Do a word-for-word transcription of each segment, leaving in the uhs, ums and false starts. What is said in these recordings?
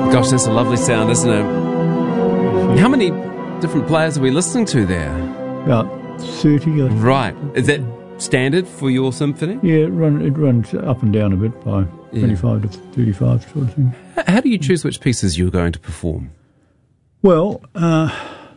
Gosh, that's a lovely sound, isn't it? How many different players are we listening to there? About thirty. I think. Right. Is that standard for your symphony? Yeah, it, run, it runs up and down a bit by Yeah. twenty-five to thirty-five sort of thing. H- How do you choose which pieces you're going to perform? Well, uh,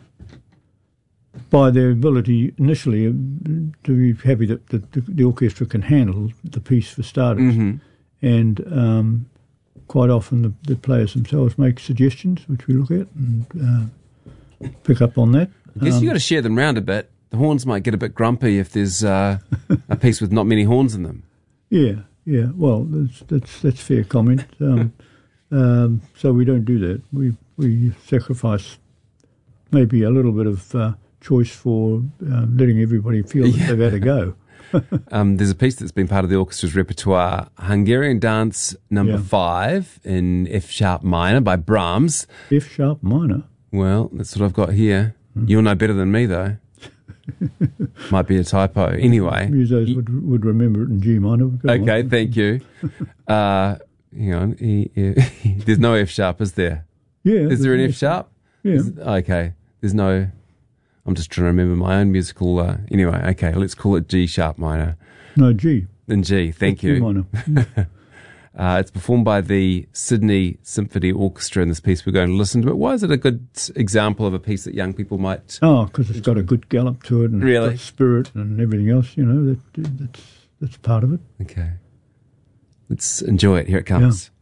by their ability initially uh, to be happy that the, the, the orchestra can handle the piece for starters. Mm-hmm. And um, quite often the, the players themselves make suggestions, which we look at and uh, pick up on that. I guess Um, you've got to share them round a bit. The horns might get a bit grumpy if there's uh, a piece with not many horns in them. Yeah, yeah. Well, that's that's, that's fair comment. Um, um, so we don't do that. We we sacrifice maybe a little bit of uh, choice for uh, letting everybody feel that Yeah. they've had a go. Um, there's a piece that's been part of the orchestra's repertoire, Hungarian Dance Number Yeah. Five in F sharp minor by Brahms. F sharp minor. Well, that's what I've got here. You'll know better than me, though. Might be a typo. Anyway. Musos would would remember it in G minor. Go on. Okay, thank you. Uh, hang on. E- e- There's no F sharp, is there? Yeah. Is there an F sharp? Yeah. Is- okay. There's no... I'm just trying to remember my own musical... Uh, anyway, okay, let's call it G sharp minor. No, G. Then G, thank G you. minor. Uh, it's performed by the Sydney Symphony Orchestra in this piece we're going to listen to. But why is it a good example of a piece that young people might... Oh, because it's got a good gallop to it and Really? it's got spirit and everything else, you know, that that's that's part of it. Okay. Let's enjoy it. Here it comes.